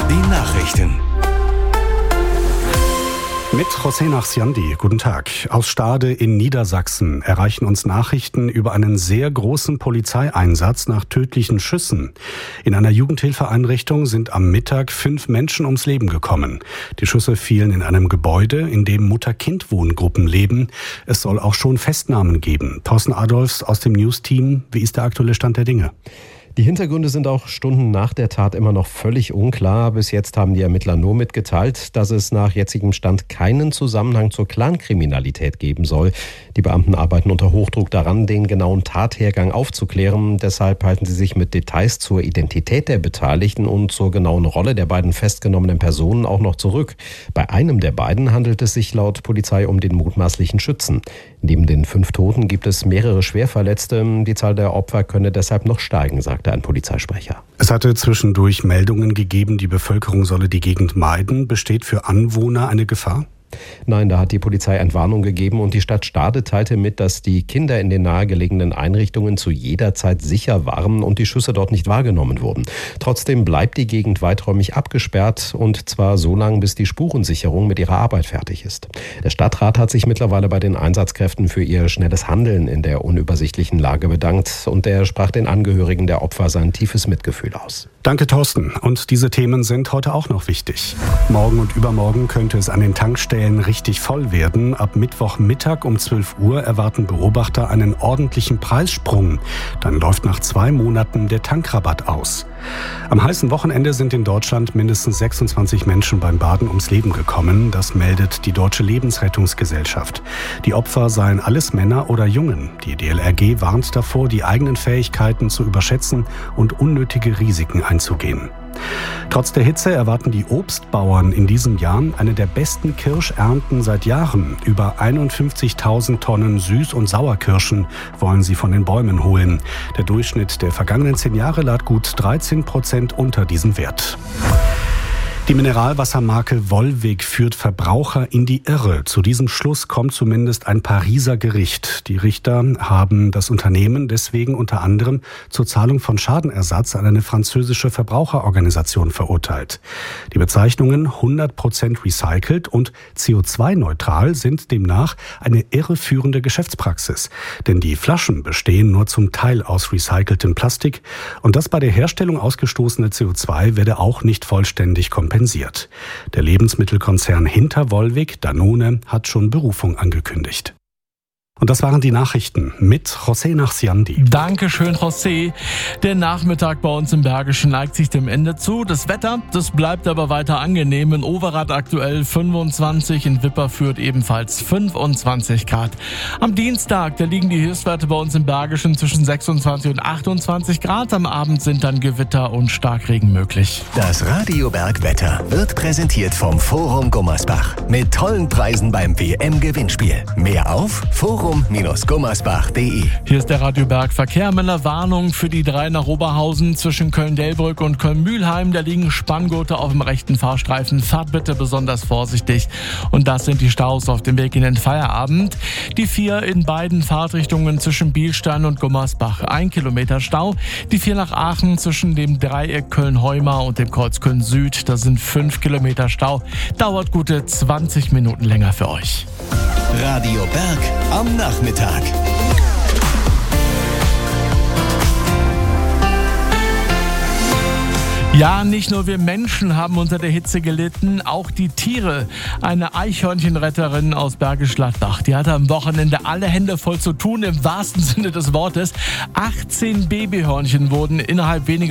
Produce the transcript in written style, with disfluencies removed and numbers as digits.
Die Nachrichten. Mit José Nachsiandi, guten Tag. Aus Stade in Niedersachsen erreichen uns Nachrichten über einen sehr großen Polizeieinsatz nach tödlichen Schüssen. In einer Jugendhilfeeinrichtung sind am Mittag 5 Menschen ums Leben gekommen. Die Schüsse fielen in einem Gebäude, in dem Mutter-Kind-Wohngruppen leben. Es soll auch schon Festnahmen geben. Thorsten Adolfs aus dem News-Team. Wie ist der aktuelle Stand der Dinge? Die Hintergründe sind auch Stunden nach der Tat immer noch völlig unklar. Bis jetzt haben die Ermittler nur mitgeteilt, dass es nach jetzigem Stand keinen Zusammenhang zur Clankriminalität geben soll. Die Beamten arbeiten unter Hochdruck daran, den genauen Tathergang aufzuklären. Deshalb halten sie sich mit Details zur Identität der Beteiligten und zur genauen Rolle der beiden festgenommenen Personen auch noch zurück. Bei einem der beiden handelt es sich laut Polizei um den mutmaßlichen Schützen. Neben den 5 Toten gibt es mehrere Schwerverletzte. Die Zahl der Opfer könne deshalb noch steigen, sagte ein Polizeisprecher. Es hatte zwischendurch Meldungen gegeben, die Bevölkerung solle die Gegend meiden. Besteht für Anwohner eine Gefahr? Nein, da hat die Polizei Entwarnung gegeben und die Stadt Stade teilte mit, dass die Kinder in den nahegelegenen Einrichtungen zu jeder Zeit sicher waren und die Schüsse dort nicht wahrgenommen wurden. Trotzdem bleibt die Gegend weiträumig abgesperrt und zwar so lange, bis die Spurensicherung mit ihrer Arbeit fertig ist. Der Stadtrat hat sich mittlerweile bei den Einsatzkräften für ihr schnelles Handeln in der unübersichtlichen Lage bedankt und er sprach den Angehörigen der Opfer sein tiefes Mitgefühl aus. Danke, Thorsten. Und diese Themen sind heute auch noch wichtig. Morgen und übermorgen könnte es an den Tankstellen richtig voll werden. Ab Mittwochmittag um 12 Uhr erwarten Beobachter einen ordentlichen Preissprung. Dann läuft nach 2 Monaten der Tankrabatt aus. Am heißen Wochenende sind in Deutschland mindestens 26 Menschen beim Baden ums Leben gekommen. Das meldet die Deutsche Lebensrettungsgesellschaft. Die Opfer seien alles Männer oder Jungen. Die DLRG warnt davor, die eigenen Fähigkeiten zu überschätzen und unnötige Risiken einzugehen. Trotz der Hitze erwarten die Obstbauern in diesem Jahr eine der besten Kirschernten seit Jahren. Über 51.000 Tonnen Süß- und Sauerkirschen wollen sie von den Bäumen holen. Der Durchschnitt der vergangenen 10 Jahre lag gut 13% unter diesem Wert. Die Mineralwassermarke Volvic führt Verbraucher in die Irre. Zu diesem Schluss kommt zumindest ein Pariser Gericht. Die Richter haben das Unternehmen deswegen unter anderem zur Zahlung von Schadenersatz an eine französische Verbraucherorganisation verurteilt. Die Bezeichnungen 100% recycelt und CO2-neutral sind demnach eine irreführende Geschäftspraxis. Denn die Flaschen bestehen nur zum Teil aus recyceltem Plastik und das bei der Herstellung ausgestoßene CO2 werde auch nicht vollständig kompensiert. Der Lebensmittelkonzern hinter Volvic, Danone, hat schon Berufung angekündigt. Und das waren die Nachrichten mit José Nachsiandi. Dankeschön, José. Der Nachmittag bei uns im Bergischen neigt sich dem Ende zu. Das Wetter, das bleibt aber weiter angenehm. In Overath aktuell 25, in Wipperfürth ebenfalls 25 Grad. Am Dienstag, da liegen die Höchstwerte bei uns im Bergischen zwischen 26 und 28 Grad. Am Abend sind dann Gewitter und Starkregen möglich. Das Radio Bergwetter wird präsentiert vom Forum Gummersbach. Mit tollen Preisen beim WM-Gewinnspiel. Mehr auf forum-gummersbach.de. Hier ist der Radio Berg Verkehr mit einer Warnung für die 3 nach Oberhausen zwischen Köln-Delbrück und Köln-Mühlheim. Da liegen Spanngurte auf dem rechten Fahrstreifen. Fahrt bitte besonders vorsichtig. Und das sind die Staus auf dem Weg in den Feierabend. Die 4 in beiden Fahrtrichtungen zwischen Bielstein und Gummersbach. 1 Kilometer Stau. Die 4 nach Aachen zwischen dem Dreieck Köln-Heumar und dem Kreuz Köln-Süd. Da sind 5 Kilometer Stau. Dauert gute 20 Minuten länger für euch. Radio Berg am Nachmittag. Ja, nicht nur wir Menschen haben unter der Hitze gelitten, auch die Tiere. Eine Eichhörnchenretterin aus Bergisch Gladbach, die hatte am Wochenende alle Hände voll zu tun, im wahrsten Sinne des Wortes. 18 Babyhörnchen wurden innerhalb weniger